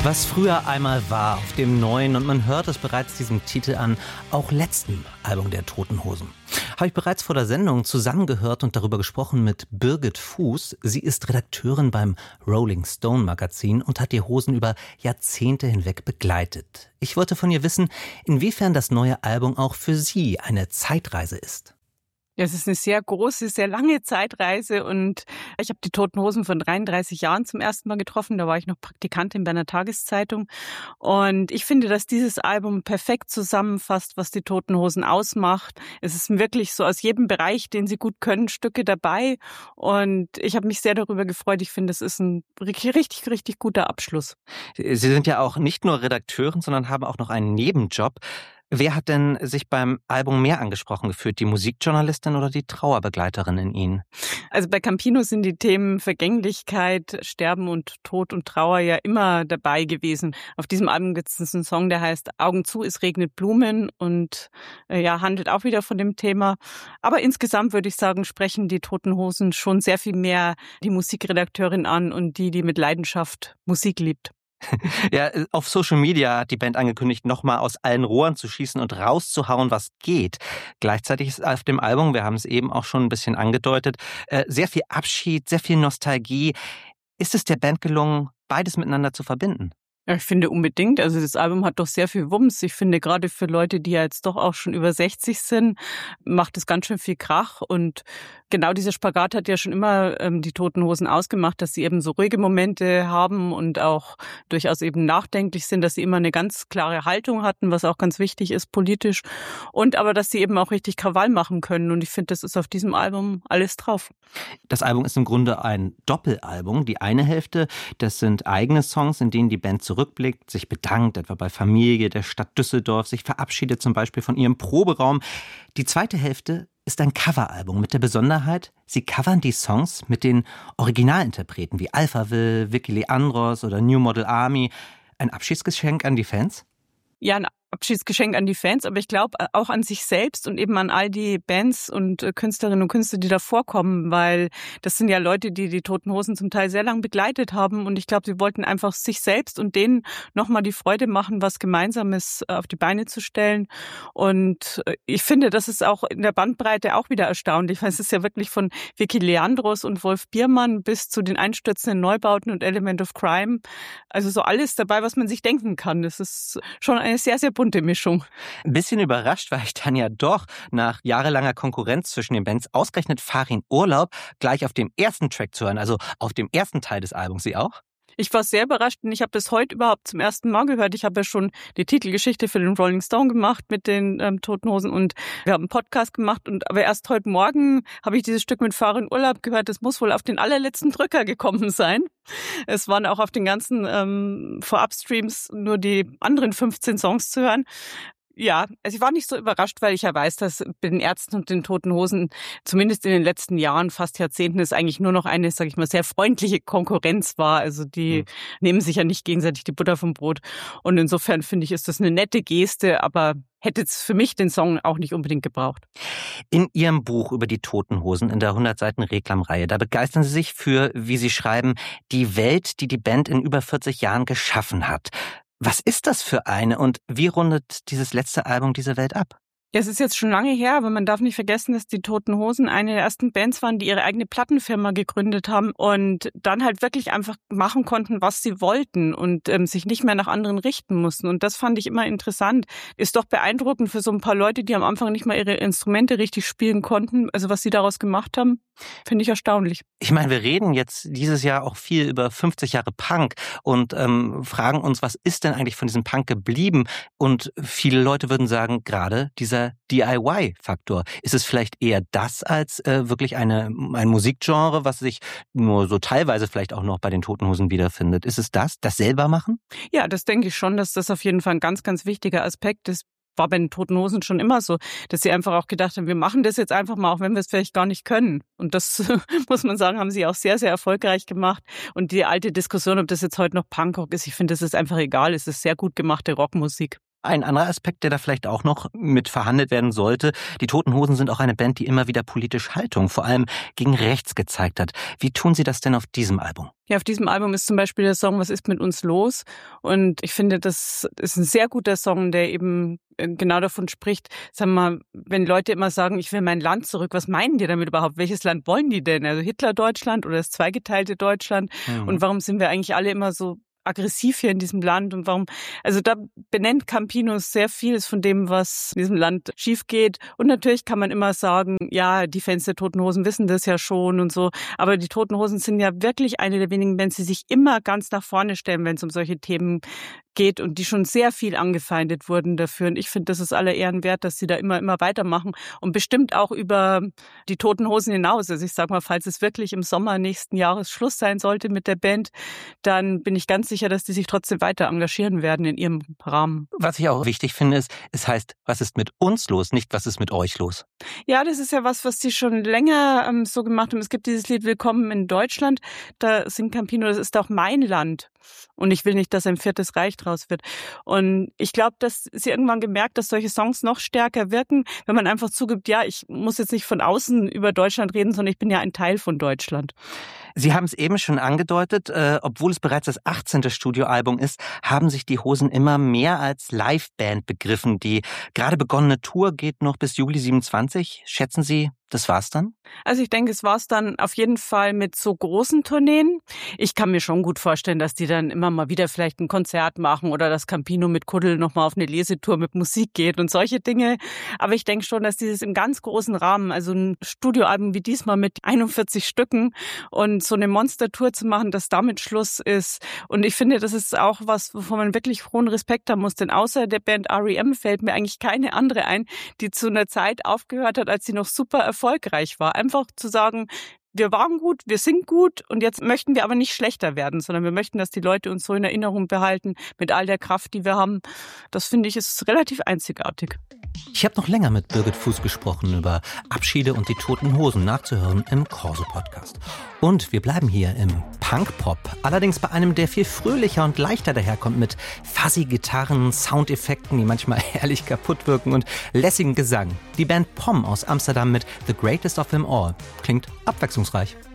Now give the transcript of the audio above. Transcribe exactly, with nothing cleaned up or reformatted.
Was früher einmal war auf dem neuen, und man hört es bereits diesem Titel an, auch letzten Album der Toten Hosen. Habe ich bereits vor der Sendung zusammengehört und darüber gesprochen mit Birgit Fuß. Sie ist Redakteurin beim Rolling Stone Magazin und hat die Hosen über Jahrzehnte hinweg begleitet. Ich wollte von ihr wissen, inwiefern das neue Album auch für sie eine Zeitreise ist. Ja, es ist eine sehr große, sehr lange Zeitreise und ich habe die Toten Hosen von dreiunddreißig Jahren zum ersten Mal getroffen. Da war ich noch Praktikantin bei einer Tageszeitung und ich finde, dass dieses Album perfekt zusammenfasst, was die Toten Hosen ausmacht. Es ist wirklich so aus jedem Bereich, den sie gut können, Stücke dabei und ich habe mich sehr darüber gefreut. Ich finde, es ist ein richtig, richtig, richtig guter Abschluss. Sie sind ja auch nicht nur Redakteurin, sondern haben auch noch einen Nebenjob. Wer hat denn sich beim Album mehr angesprochen gefühlt, die Musikjournalistin oder die Trauerbegleiterin in Ihnen? Also bei Campino sind die Themen Vergänglichkeit, Sterben und Tod und Trauer ja immer dabei gewesen. Auf diesem Album gibt es einen Song, der heißt Augen zu, es regnet Blumen und äh, ja, handelt auch wieder von dem Thema. Aber insgesamt würde ich sagen, sprechen die Toten Hosen schon sehr viel mehr die Musikredakteurin an und die, die mit Leidenschaft Musik liebt. Ja, auf Social Media hat die Band angekündigt, nochmal aus allen Rohren zu schießen und rauszuhauen, was geht. Gleichzeitig ist auf dem Album, wir haben es eben auch schon ein bisschen angedeutet, sehr viel Abschied, sehr viel Nostalgie. Ist es der Band gelungen, beides miteinander zu verbinden? Ja, ich finde unbedingt. Also das Album hat doch sehr viel Wumms. Ich finde, gerade für Leute, die ja jetzt doch auch schon über sechzig sind, macht es ganz schön viel Krach. Und genau dieser Spagat hat ja schon immer ähm, die Toten Hosen ausgemacht, dass sie eben so ruhige Momente haben und auch durchaus eben nachdenklich sind, dass sie immer eine ganz klare Haltung hatten, was auch ganz wichtig ist politisch. Und aber, dass sie eben auch richtig Krawall machen können. Und ich finde, das ist auf diesem Album alles drauf. Das Album ist im Grunde ein Doppelalbum. Die eine Hälfte, das sind eigene Songs, in denen die Band zurückblickt, sich bedankt, etwa bei Familie der Stadt Düsseldorf, sich verabschiedet zum Beispiel von ihrem Proberaum. Die zweite Hälfte ist ein Coveralbum mit der Besonderheit, sie covern die Songs mit den Originalinterpreten wie Alphaville, Vicky Leandros oder New Model Army. Ein Abschiedsgeschenk an die Fans? Ja, ein Abschiedsgeschenk an die Fans, aber ich glaube auch an sich selbst und eben an all die Bands und Künstlerinnen und Künstler, die da vorkommen, weil das sind ja Leute, die die Toten Hosen zum Teil sehr lang begleitet haben und ich glaube, sie wollten einfach sich selbst und denen nochmal die Freude machen, was Gemeinsames auf die Beine zu stellen und ich finde, das ist auch in der Bandbreite auch wieder erstaunlich, weil es ist ja wirklich von Vicky Leandros und Wolf Biermann bis zu den einstürzenden Neubauten und Element of Crime, also so alles dabei, was man sich denken kann. Das ist schon eine sehr, sehr bunte Mischung. Ein bisschen überrascht war ich dann ja doch, nach jahrelanger Konkurrenz zwischen den Bands ausgerechnet Farin Urlaub gleich auf dem ersten Track zu hören, also auf dem ersten Teil des Albums. Sie auch? Ich war sehr überrascht und ich habe das heute überhaupt zum ersten Mal gehört. Ich habe ja schon die Titelgeschichte für den Rolling Stone gemacht mit den ähm, Toten Hosen und wir haben einen Podcast gemacht. Und aber erst heute Morgen habe ich dieses Stück mit Farin Urlaub gehört. Das muss wohl auf den allerletzten Drücker gekommen sein. Es waren auch auf den ganzen ähm, Vorabstreams nur die anderen fünfzehn Songs zu hören. Ja, also ich war nicht so überrascht, weil ich ja weiß, dass bei den Ärzten und den Toten Hosen zumindest in den letzten Jahren, fast Jahrzehnten, es eigentlich nur noch eine, sag ich mal, sehr freundliche Konkurrenz war. Also die mhm. nehmen sich ja nicht gegenseitig die Butter vom Brot. Und insofern finde ich, ist das eine nette Geste, aber hätte es für mich den Song auch nicht unbedingt gebraucht. In Ihrem Buch über die Toten Hosen in der hundert Seiten Reklamreihe, da begeistern Sie sich für, wie Sie schreiben, die Welt, die die Band in über vierzig Jahren geschaffen hat. Was ist das für eine und wie rundet dieses letzte Album diese Welt ab? Ja, es ist jetzt schon lange her, aber man darf nicht vergessen, dass die Toten Hosen eine der ersten Bands waren, die ihre eigene Plattenfirma gegründet haben und dann halt wirklich einfach machen konnten, was sie wollten und ähm, sich nicht mehr nach anderen richten mussten. Und das fand ich immer interessant. Ist doch beeindruckend für so ein paar Leute, die am Anfang nicht mal ihre Instrumente richtig spielen konnten. Also was sie daraus gemacht haben, finde ich erstaunlich. Ich meine, wir reden jetzt dieses Jahr auch viel über fünfzig Jahre Punk und ähm, fragen uns, was ist denn eigentlich von diesem Punk geblieben? Und viele Leute würden sagen, gerade dieser D I Y-Faktor. Ist es vielleicht eher das als äh, wirklich eine, ein Musikgenre, was sich nur so teilweise vielleicht auch noch bei den Toten Hosen wiederfindet? Ist es das, das selber machen? Ja, das denke ich schon, dass das auf jeden Fall ein ganz, ganz wichtiger Aspekt ist. War bei den Toten Hosen schon immer so, dass sie einfach auch gedacht haben, wir machen das jetzt einfach mal, auch wenn wir es vielleicht gar nicht können. Und das, muss man sagen, haben sie auch sehr, sehr erfolgreich gemacht. Und die alte Diskussion, ob das jetzt heute noch Punkrock ist, ich finde, das ist einfach egal. Es ist sehr gut gemachte Rockmusik. Ein anderer Aspekt, der da vielleicht auch noch mit verhandelt werden sollte: Die Toten Hosen sind auch eine Band, die immer wieder politisch Haltung, vor allem gegen rechts, gezeigt hat. Wie tun Sie das denn auf diesem Album? Ja, auf diesem Album ist zum Beispiel der Song "Was ist mit uns los?" Und ich finde, das ist ein sehr guter Song, der eben genau davon spricht, sagen wir mal, wenn Leute immer sagen, ich will mein Land zurück, was meinen die damit überhaupt? Welches Land wollen die denn? Also Hitler-Deutschland oder das zweigeteilte Deutschland? Mhm. Und warum sind wir eigentlich alle immer so aggressiv hier in diesem Land und warum, also da benennt Campinos sehr vieles von dem, was in diesem Land schief geht. Und natürlich kann man immer sagen, ja, die Fans der Toten Hosen wissen das ja schon und so, aber die Toten Hosen sind ja wirklich eine der wenigen Bands, die sich immer ganz nach vorne stellen, wenn es um solche Themen geht und die schon sehr viel angefeindet wurden dafür. Und ich finde, das ist aller Ehren wert, dass sie da immer, immer weitermachen und bestimmt auch über die Toten Hosen hinaus. Also ich sag mal, falls es wirklich im Sommer nächsten Jahres Schluss sein sollte mit der Band, dann bin ich ganz sicher, dass die sich trotzdem weiter engagieren werden in ihrem Rahmen. Was ich auch wichtig finde, ist, es heißt, was ist mit uns los, nicht was ist mit euch los? Ja, das ist ja was, was sie schon länger ähm, so gemacht haben. Es gibt dieses Lied "Willkommen in Deutschland", da singt Campino, das ist auch mein Land. Und ich will nicht, dass ein viertes Reich draus wird. Und ich glaube, dass sie irgendwann gemerkt, dass solche Songs noch stärker wirken, wenn man einfach zugibt, ja, ich muss jetzt nicht von außen über Deutschland reden, sondern ich bin ja ein Teil von Deutschland. Sie haben es eben schon angedeutet, äh, obwohl es bereits das achtzehnte Studioalbum ist, haben sich die Hosen immer mehr als Liveband begriffen. Die gerade begonnene Tour geht noch bis Juli siebenundzwanzig. Schätzen Sie, das war's dann? Also ich denke, es war's dann auf jeden Fall mit so großen Tourneen. Ich kann mir schon gut vorstellen, dass die dann immer mal wieder vielleicht ein Konzert machen oder dass Campino mit Kuddel nochmal auf eine Lesetour mit Musik geht und solche Dinge. Aber ich denke schon, dass dieses im ganz großen Rahmen, also ein Studioalbum wie diesmal mit einundvierzig Stücken und so eine Monster-Tour zu machen, dass damit Schluss ist. Und ich finde, das ist auch was, wovon man wirklich hohen Respekt haben muss. Denn außer der Band R E M fällt mir eigentlich keine andere ein, die zu einer Zeit aufgehört hat, als sie noch super erfolgreich war. Einfach zu sagen, wir waren gut, wir sind gut und jetzt möchten wir aber nicht schlechter werden, sondern wir möchten, dass die Leute uns so in Erinnerung behalten mit all der Kraft, die wir haben. Das finde ich ist relativ einzigartig. Ich habe noch länger mit Birgit Fuß gesprochen über Abschiede und die Toten Hosen, nachzuhören im Corso-Podcast. Und wir bleiben hier im Punk-Pop, allerdings bei einem, der viel fröhlicher und leichter daherkommt, mit fuzzy Gitarren, Soundeffekten, die manchmal herrlich kaputt wirken und lässigen Gesang. Die Band Pom aus Amsterdam mit The Greatest of Them All klingt abwechslungsreich.